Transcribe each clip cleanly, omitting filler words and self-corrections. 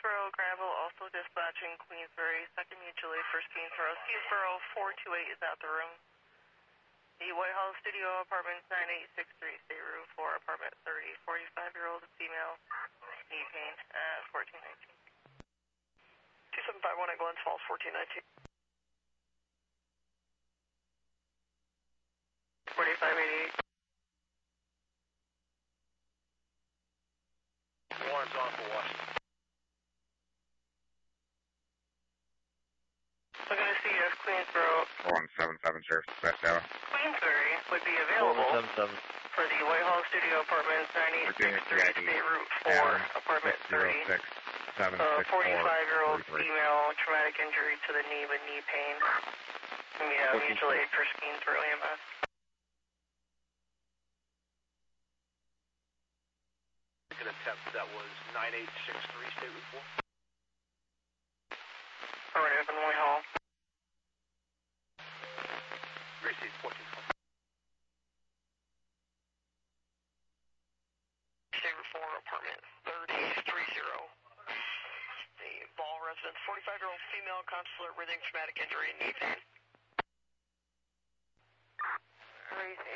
Queensboro, Granville, also dispatching Queensbury, 2nd Mutual Aid, 1st Queensboro. Queensboro 428 is at the room. The Whitehall Studio, apartment 9863, state room 4, apartment 30, 45-year-old female, knee pain at 1419. 2751 at Glens Falls, 1419. 4588. Warrants on for Washington. Looking to see if Queensboro 177, Sheriff Dispatch Tower. Queensbury would be available 177. for the Whitehall Studio, apartment 9863, state route 4, apartment 30. 45-year-old female, traumatic injury to the knee with knee pain. Yeah, mutual aid for Queensboro EMS. An attempt that was 9863, state route 4. Alright, up in Whitehall. Gracie 1420. State route 4, apartment 3030. The Ball residence, 45-year-old female, conscious alert, breathing, traumatic injury, knee pain. Crazy.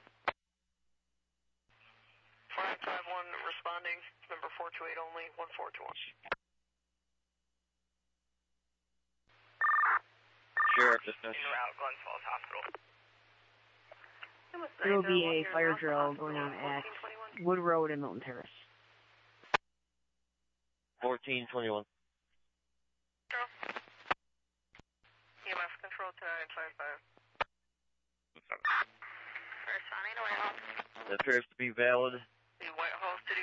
4951 responding, number 428 only, 1421. Sheriff Dispatch. Route, Glens Falls Hospital. There will be a fire drill going on at Wood Road and Milton Terrace. 1421. EMS control to 955. Responding to Whitehall. It appears to be valid. The Whitehall Studio.